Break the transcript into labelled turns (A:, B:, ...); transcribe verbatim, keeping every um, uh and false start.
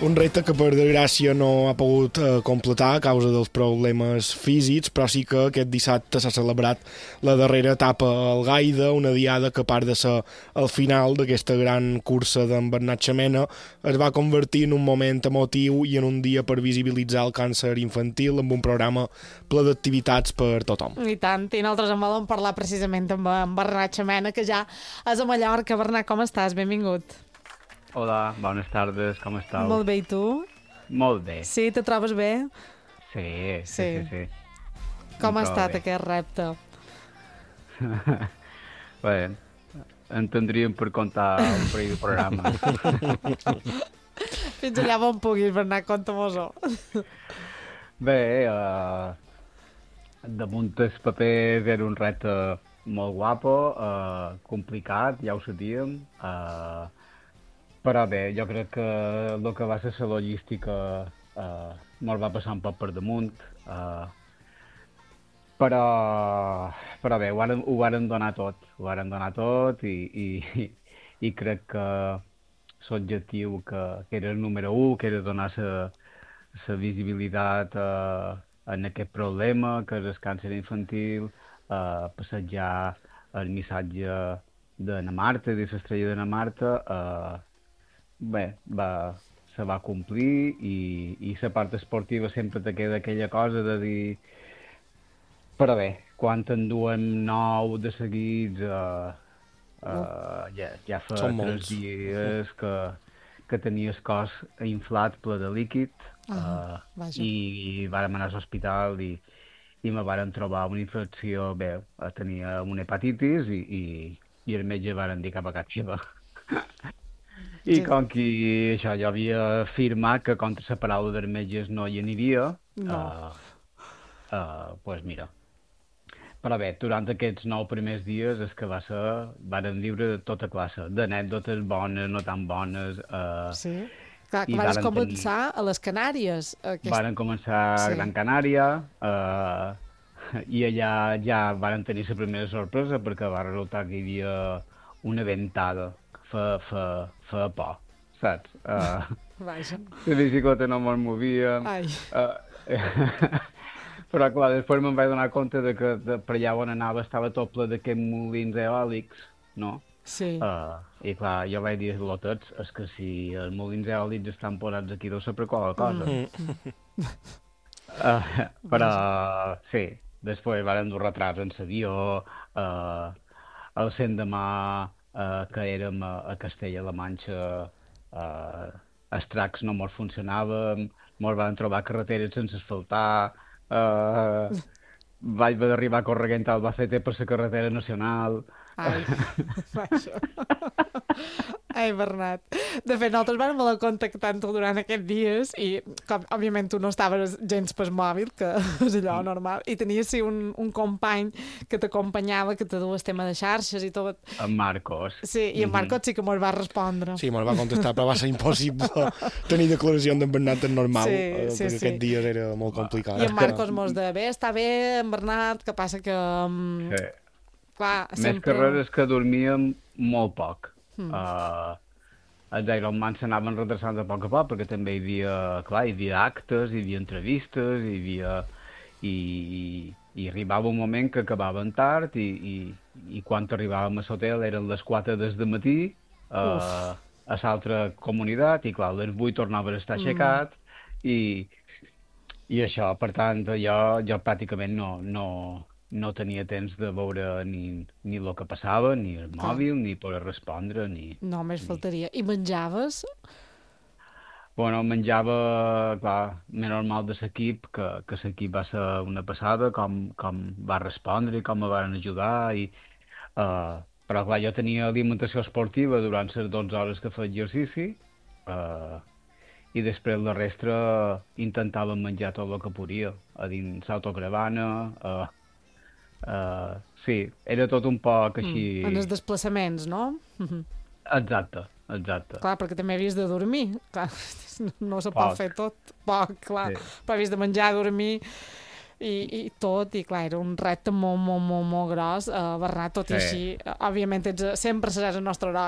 A: Un repte que per desgràcia no ha pogut eh, completar a causa dels problemes físics, però sí que aquest dissabte s'ha celebrat la darrera etapa al Gaida, una diada que a part de ser el final d'aquesta gran cursa d'en Bernat Xamena es va convertir en un moment emotiu i en un dia per visibilitzar el càncer infantil amb un programa ple d'activitats per tothom.
B: I tant, i nosaltres en volem parlar precisament amb en Bernat Xamena, que ja és a Mallorca. Bernat, com estàs? Benvingut.
C: Hola, bones tardes, com estàu?
B: Molt bé, i tu?
C: Molt bé.
B: Sí, te trobes bé?
C: Sí, sí, sí. sí, sí.
B: Com ha estat
C: bé.
B: aquest repte?
C: Bé, en tindríem per contar un parell de programes.
B: Fins allà on puguis, Bernat, conta-mos-ho.
C: Bé, uh, damunt el paper era un repte molt guapo, uh, complicat, ja ho sabíem, uh, però bé, jo crec que el que va ser la logística eh, me'l va passar un poc per damunt, eh, però, però bé, ho varen, ho varen donar tot, ho varen donar tot i, i, i crec que l'objectiu que, que era el número u, que era donar la visibilitat eh, en aquest problema, que és el càncer infantil, eh, passejar el missatge de na Marta, de l'estrella de na Marta, eh, bé, va, se va complir i, i la part esportiva sempre te queda aquella cosa de dir però bé, quan en duem nou de seguits uh, uh, ja, ja fa
A: Són
C: tres
A: molts.
C: dies que, que tenia el cos inflat ple de líquid
B: Ah,
C: uh,
B: vaja.
C: i, i vàrem anar a l'hospital i, i me varen trobar una infecció, bé, tenia una hepatitis i, i, i el metge varen dir cap a casa seva. I
B: Sí.
C: com que això, jo havia afirmat que contra la paraula dels metges no hi aniria,
B: No.
C: uh, uh, pues mira. Però bé, durant aquests nou primers dies és que va ser, varen viure de tota classe, d'anècdotes bones, no tan bones. Uh,
B: Sí? Clar, que
C: i
B: vas
C: varen
B: començar a les Canàries. Aquest...
C: Varen començar a
B: Sí.
C: Gran Canària, uh, i allà ja varen tenir la primera sorpresa perquè va resultar que hi havia una ventada que fa, fa, fa por, saps? Uh,
B: Vaja.
C: la bicicleta no me'n movia.
B: Ai.
C: Uh, però clar, després me'n vaig donar compte de que de, per allà on anava estava tot ple d'aquests molins eòlics, no?
B: Sí.
C: Uh, I clar, jo vaig dir a lotets, és que si els molins eòlics estan posats aquí deu ser per qualque cosa.
A: Mm.
C: Uh, però, sí, després varen dur retrats en l'avió, uh, el l'endemà uh, que érem a, a Castella la Manxa, uh, els tracks no mos funcionaven, mos van trobar carreteres sense asfaltar, uh, vaig haver d'arribar corregent al Albacete per la carretera nacional.
B: Ai, vaja. Ai, Bernat. De fet, nosaltres vam voler contactar amb tu durant aquests dies i, com, òbviament, tu no estaves gens pel mòbil, que és allò normal, i tenies sí, un, un company que t'acompanyava, que te dues tema de xarxes i tot.
C: En Marcos.
B: Sí, i en Marcos sí que mos va respondre.
A: Sí, me'l va contestar, però va ser impossible tenir declaració d'en Bernat en normal,
B: Sí,
A: eh,
B: sí,
A: perquè
B: sí.
A: aquests dies era molt complicat.
B: I en Marcos mos de bé, està bé, en Bernat, que passa que... Um,
C: Sí.
B: clar,
C: Més
B: sempre...
C: que res és que dormíem molt poc.
B: Mm.
C: Uh, els Ironman s'anaven retrasant a poc a poc, perquè també hi havia, clar, hi havia actes, hi havia entrevistes, hi havia... I, i, i arribava un moment que acabaven tard i, i, i quan arribàvem a l'hotel eren les quatre des de matí uh, a l'altra comunitat i clar, a les vuit tornava a estar aixecat mm. i, i això, per tant, jo, jo pràcticament no, no, no tenia temps de veure ni, ni el que passava, ni el mòbil, ni poder respondre, ni...
B: No, més faltaria. I menjaves?
C: Bueno, menjava, clar, més normal de l'equip, que, que l'equip va ser una passada, com, com va respondre i com me van ajudar, i, uh, però clar, jo tenia alimentació esportiva durant les dotze hores que feia exercici, uh, i després la resta intentàvem menjar tot el que podia, a dins l'autocaravana, uh, uh, sí, era tot un poc així...
B: Mm, en els desplaçaments, no?
C: Exacte, exacte.
B: Clar, perquè també havies de dormir. Clar, no se pot
C: Poc.
B: fer tot. Poc, clar.
C: Sí.
B: Però havies de menjar, dormir i, i tot. I clar, era un repte molt, molt, molt, molt gros. Uh, Bernat, tot i
C: Sí.
B: així, uh, òbviament ets, sempre seràs el nostre heroi.